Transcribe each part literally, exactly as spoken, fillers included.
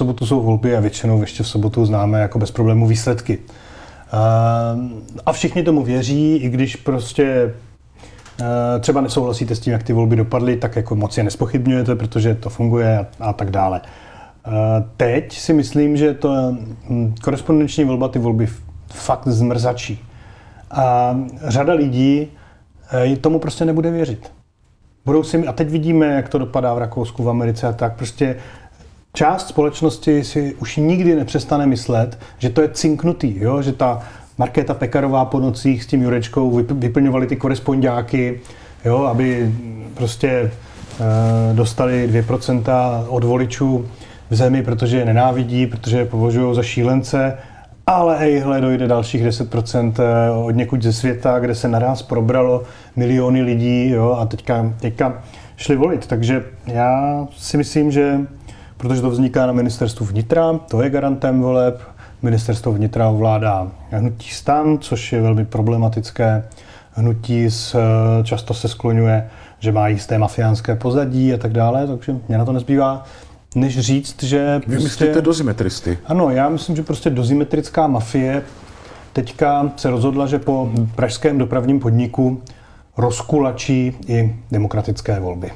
sobotu jsou volby a většinou ještě v sobotu známe jako bez problémů výsledky. A všichni tomu věří, i když prostě třeba nesouhlasíte s tím, jak ty volby dopadly, tak jako moc je nespochybňujete, protože to funguje a, a tak dále. Teď si myslím, že to korespondenční volba ty volby fakt zmrzačí. A řada lidí tomu prostě nebude věřit. Budou si, a teď vidíme, jak to dopadá v Rakousku, v Americe a tak. Prostě část společnosti si už nikdy nepřestane myslet, že to je cinknutý, jo? Že ta Markéta Pekarová po nocích s tím Jurečkou vyplňovali ty korespondáky, jo? Aby prostě e, dostali dvě procenta od voličů v zemi, protože je nenávidí, protože je považují za šílence, ale ejhle, dojde dalších deset procent od někud ze světa, kde se naraz probralo miliony lidí, jo? A teďka, teďka šli volit. Takže já si myslím, že protože to vzniká na ministerstvu vnitra, to je garantem voleb. Ministerstvo vnitra ovládá hnutí STAN, což je velmi problematické. Hnutí s, často se skloňuje, že má jisté mafiánské pozadí a tak dále, takže mě na to nezbývá, než říct, že... Vy prostě, myslíte dozimetristy? Ano, já myslím, že prostě dozimetrická mafie teďka se rozhodla, že po pražském dopravním podniku rozkulačí i demokratické volby.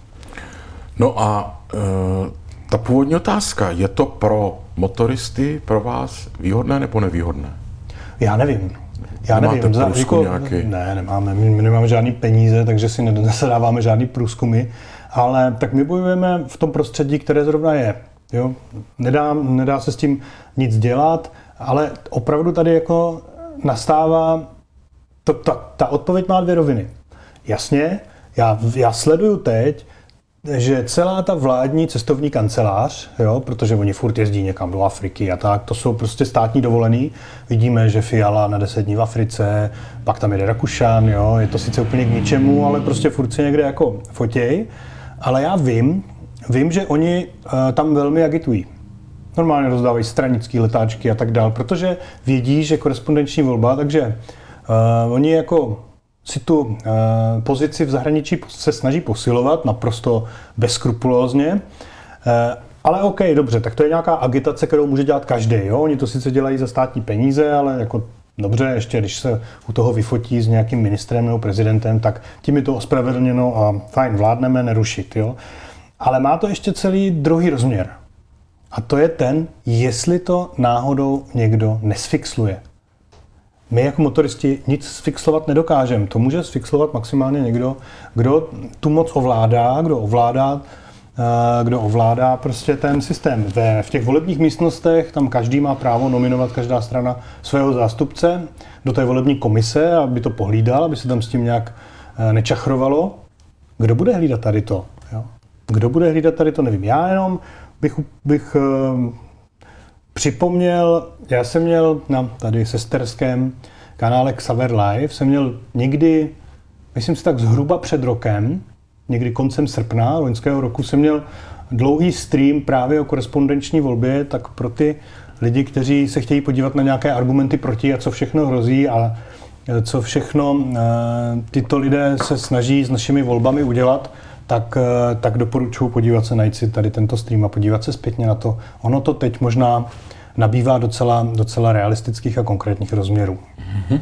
No a e- ta původní otázka, je to pro motoristy, pro vás výhodné nebo nevýhodné? Já nevím. Já Nemáte nevím. Za, průzkum jako, nějaký? Ne, nemáme. My nemáme žádný peníze, takže si nezadáváme žádný průzkumy. Ale tak my bojujeme v tom prostředí, které zrovna je. Jo? Nedá, nedá se s tím nic dělat, ale opravdu tady jako nastává, to, ta, ta odpověď má dvě roviny. Jasně, já, já sleduju teď, že celá ta vládní cestovní kancelář, jo, protože oni furt jezdí někam do Afriky a tak, to jsou prostě státní dovolený. Vidíme, že Fiala na deset dní v Africe, pak tam jede Rakušan, jo, je to sice úplně k ničemu, ale prostě furt se někde jako fotěj. Ale já vím, vím, že oni uh, tam velmi agitují. Normálně rozdávají stranické letáčky a tak dál, protože vědí, že korespondenční volba, takže uh, oni jako si tu uh, pozici v zahraničí se snaží posilovat naprosto bezskrupulózně. Uh, ale OK, dobře, tak to je nějaká agitace, kterou může dělat každý. Jo? Oni to sice dělají za státní peníze, ale jako dobře, ještě když se u toho vyfotí s nějakým ministrem nebo prezidentem, tak tím je to ospravedlněno a fajn, vládneme, nerušit. Jo? Ale má to ještě celý druhý rozměr. A to je ten, jestli to náhodou někdo nesfixluje. My jako motoristi nic sfixlovat nedokážeme. To může sfixlovat maximálně někdo, kdo tu moc ovládá, kdo ovládá, kdo ovládá prostě ten systém. Ve, v těch volebních místnostech tam každý má právo nominovat, každá strana svého zástupce do té volební komise, aby to pohlídal, aby se tam s tím nějak nečachrovalo. Kdo bude hlídat tady to? Jo? Kdo bude hlídat tady to, nevím. Já jenom bych, bych připomněl, já jsem měl na tady sesterském kanále Xaver Live, jsem měl někdy, myslím si tak zhruba před rokem, někdy koncem srpna loňského roku jsem měl dlouhý stream právě o korespondenční volbě, tak pro ty lidi, kteří se chtějí podívat na nějaké argumenty proti a co všechno hrozí a co všechno tyto lidé se snaží s našimi volbami udělat, tak, tak doporučuji podívat se, najít si tady tento stream a podívat se zpětně na to. Ono to teď možná nabývá docela, docela realistických a konkrétních rozměrů. Mm-hmm.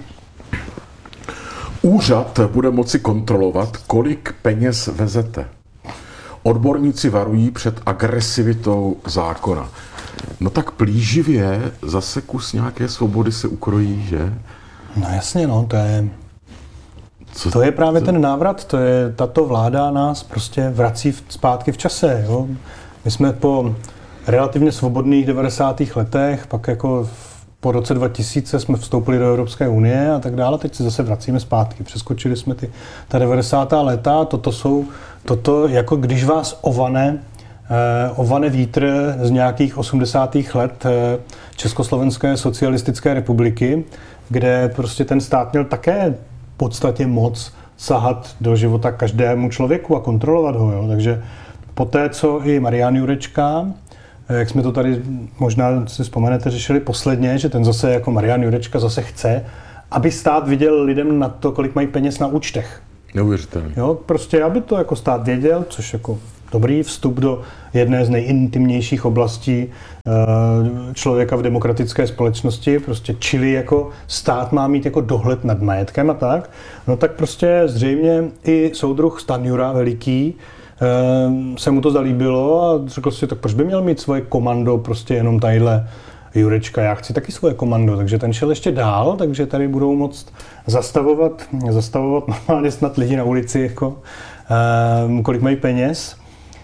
Úřad bude moci kontrolovat, kolik peněz vezete. Odborníci varují před agresivitou zákona. No tak plíživě zase kus nějaké svobody se ukrojí, že? No jasně, no, to je... Co to je právě to? Ten návrat, to je, tato vláda nás prostě vrací v, zpátky v čase, jo. My jsme po relativně svobodných devadesátých letech, pak jako po roce dva tisíce jsme vstoupili do Evropské unie a tak dále, teď se zase vracíme zpátky. Přeskočili jsme ty, ta devadesátá léta, toto jsou, toto jako když vás ovane, eh, ovane vítr z nějakých osmdesátých let eh, Československé socialistické republiky, kde prostě ten stát měl také v podstatě moc sahat do života každému člověku a kontrolovat ho. Jo. Takže poté, co i Marian Jurečka, jak jsme to tady možná si vzpomenete, řešili posledně, že ten zase jako Marian Jurečka zase chce, aby stát viděl lidem na to, kolik mají peněz na účtech. Neuvěřitelný. Jo, prostě aby to jako stát věděl, což jako dobrý vstup do jedné z nejintimnějších oblastí člověka v demokratické společnosti, prostě čili jako stát má mít jako dohled nad majetkem a tak, no tak prostě zřejmě i soudruh Stanjura veliký se mu to zalíbilo a řekl si, tak proč by měl mít svoje komando prostě jenom tadyhle Jurečka, já chci taky svoje komando, takže ten šel ještě dál, takže tady budou moct zastavovat, zastavovat normálně snad lidi na ulici, jako kolik mají peněz,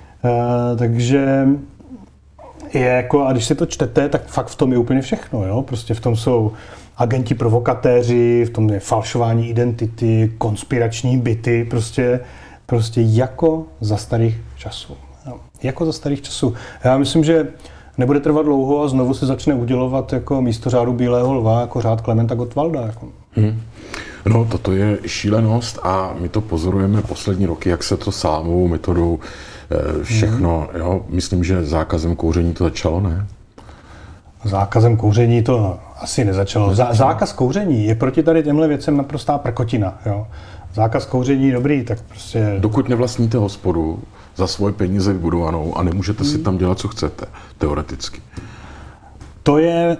takže je jako, a když si to čtete, tak fakt v tom je úplně všechno, jo? Prostě v tom jsou agenti provokatéři, v tom je falšování identity, konspirační byty, prostě, prostě jako za starých časů. Jo? Jako za starých časů. Já myslím, že nebude trvat dlouho a znovu se začne udělovat jako místo řádu Bílého lva, jako řád Klementa Gottwalda. Jako. Hmm. No, toto je šílenost a my to pozorujeme poslední roky, jak se to sámovou metodou všechno, hmm. jo, myslím, že zákazem kouření to začalo, ne? Zákazem kouření to asi nezačalo. Zá, zákaz kouření je proti tady těmhle věcem naprostá prkotina, jo. Zákaz kouření dobrý, tak prostě... Dokud nevlastníte hospodu za svoje peníze vybudovanou a nemůžete hmm. si tam dělat, co chcete, teoreticky. To je,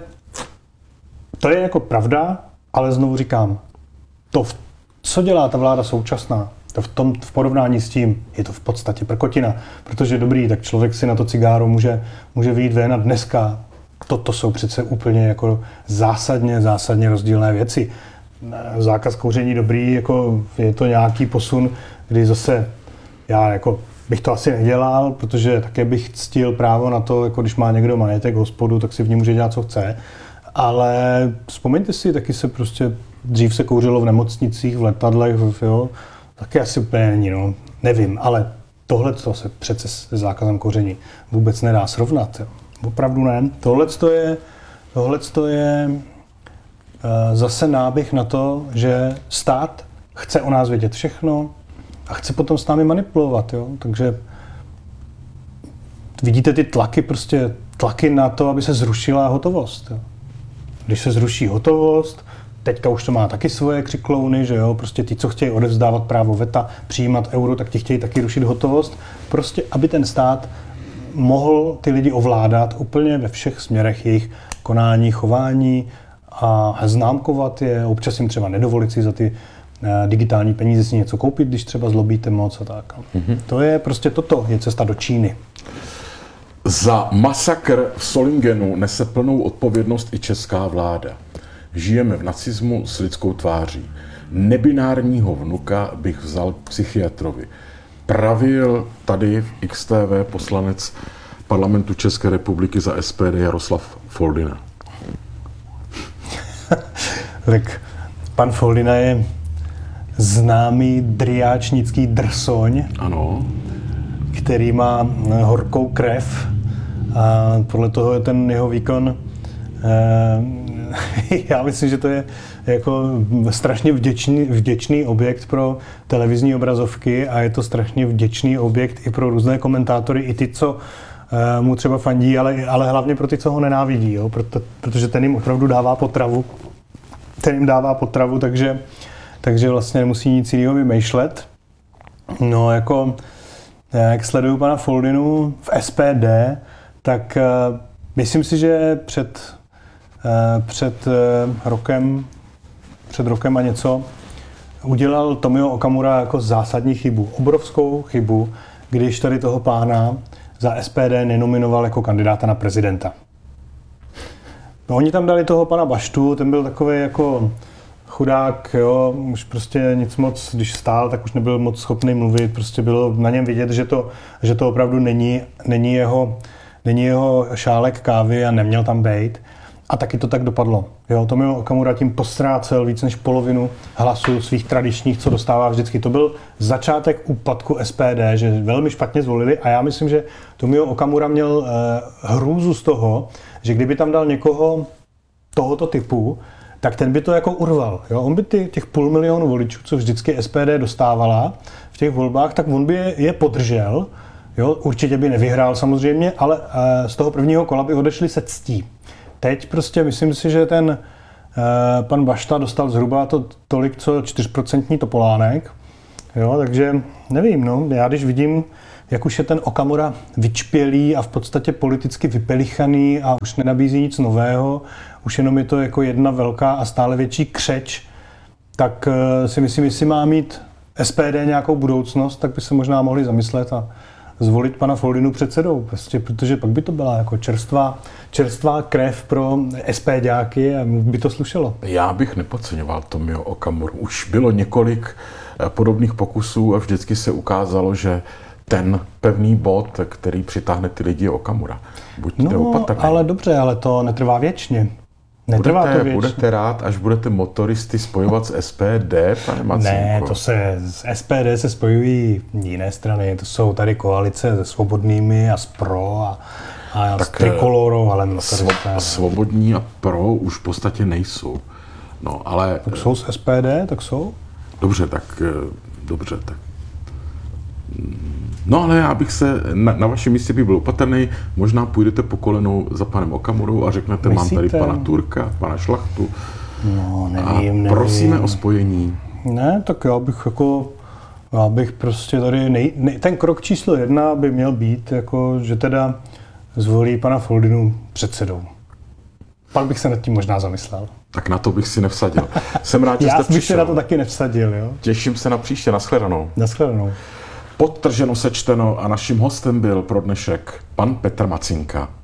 to je jako pravda, ale znovu říkám, to, co dělá ta vláda současná, to v, tom, v porovnání s tím je to v podstatě prkotina, protože dobrý, tak člověk si na to cigáro může, může vyjít ven a dneska toto jsou přece úplně jako zásadně, zásadně rozdílné věci. Zákaz kouření dobrý, jako je to nějaký posun, kdy zase já jako bych to asi nedělal, protože také bych ctil právo na to, jako když má někdo majetek, hospodu, tak si v ní může dělat, co chce. Ale vzpomeňte si, taky se prostě, dřív se kouřilo v nemocnicích, v letadlech, jo, taky asi úplně není, no, nevím, ale tohle se přece s zákazem kouření vůbec nedá srovnat, jo. Opravdu ne. Tohle je, tohleto je uh, zase náběh na to, že stát chce o nás vědět všechno a chce potom s námi manipulovat, jo. Takže vidíte ty tlaky, prostě tlaky na to, aby se zrušila hotovost, jo. Když se zruší hotovost, teďka už to má taky svoje křiklouny, že jo, prostě ti, co chtějí odevzdávat právo veta, přijímat euro, tak ti chtějí taky rušit hotovost. Prostě, aby ten stát mohl ty lidi ovládat úplně ve všech směrech jejich konání, chování a známkovat je, občas jim třeba nedovolit si za ty digitální peníze si něco koupit, když třeba zlobíte moc a tak. Mm-hmm. To je prostě toto, je cesta do Číny. Za masakr v Solingenu nese plnou odpovědnost i česká vláda. Žijeme v nacismu s lidskou tváří. Nebinárního vnuka bych vzal psychiatrovi. Pravil tady v X T V poslanec parlamentu České republiky za S P D Jaroslav Foldyna. Tak pan Foldyna je známý driáčnický drsoň, ano, který má horkou krev a podle toho je ten jeho výkon, eh, já myslím, že to je jako strašně vděčný, vděčný objekt pro televizní obrazovky a je to strašně vděčný objekt i pro různé komentátory, i ty, co eh, mu třeba fandí, ale, ale hlavně pro ty, co ho nenávidí, jo? Proto, protože ten jim opravdu dává potravu. Ten jim dává potravu, takže, takže vlastně nemusí nic jiného vymýšlet. No jako, jak sleduju pana Foldynu v S P D, tak uh, myslím si, že před, uh, před uh, rokem, před rokem a něco udělal Tomio Okamura jako zásadní chybu, obrovskou chybu, když tady toho pána za S P D nenominoval jako kandidáta na prezidenta. No, oni tam dali toho pana Baštu, ten byl takový jako chudák, jo, už prostě nic moc, když stál, tak už nebyl moc schopný mluvit, prostě bylo na něm vidět, že to, že to opravdu není, není, jeho, není jeho šálek kávy a neměl tam bejt. A taky to tak dopadlo. Jo, Tomio Okamura tím postrácel víc než polovinu hlasů svých tradičních, co dostává vždycky. To byl začátek úpadku S P D, že velmi špatně zvolili a já myslím, že Tomio Okamura měl eh, hrůzu z toho, že kdyby tam dal někoho tohoto typu, tak ten by to jako urval. Jo? On by ty, těch půl milionu voličů, co vždycky S P D dostávala v těch volbách, tak on by je, je podržel. Jo? Určitě by nevyhrál samozřejmě, ale eh, z toho prvního kola by odešli se ctí. Teď prostě myslím si, že ten eh, pan Bašta dostal zhruba to tolik, co čtyři procenta Topolánek. Jo? Takže nevím, no. Já když vidím jak už je ten Okamura vyčpělý a v podstatě politicky vypelichaný a už nenabízí nic nového, už jenom je to jako jedna velká a stále větší křeč, tak si myslím, jestli má mít S P D nějakou budoucnost, tak by se možná mohli zamyslet a zvolit pana Foldynu předsedou, prostě, protože pak by to byla jako čerstvá, čerstvá krev pro SPďáky a by to slušelo. Já bych nepodceňoval Tomio Okamuru. Už bylo několik podobných pokusů a vždycky se ukázalo, že ten pevný bod, který přitáhne ty lidi, je Okamura. Buďte no, opatrný. Ale dobře, ale to netrvá věčně. Netrvá budete, to věčně. Budete rád, až budete motoristy spojovat s S P D, pane Macínko? Ne, to se, s S P D se spojují jiné strany. To jsou tady koalice se Svobodnými a s Pro a, a s Trikolorou, ale svo- Svobodní a Pro už v podstatě nejsou. No, ale... Tak jsou s S P D, tak jsou? Dobře, tak dobře, tak. No ale já bych se, na, na vašem místě by byl opatrný, možná půjdete po kolenou za panem Okamurou a řeknete, Myslíte? Mám tady pana Turka, pana Šlachtu. No, nevím, a nevím. prosíme o spojení. Ne, tak já bych jako, já bych prostě tady, nej, nej, ten krok číslo jedna by měl být, jako, že teda zvolí pana Foldynu předsedou. Pak bych se nad tím možná zamyslel. Tak na to bych si nevsadil. Jsem rád, že já jste bych přišel. si na to taky nevsadil, jo. Těším se na příště, nashledanou. Nashledanou. Podtrženo, sečteno a naším hostem byl pro dnešek pan Petr Macínka.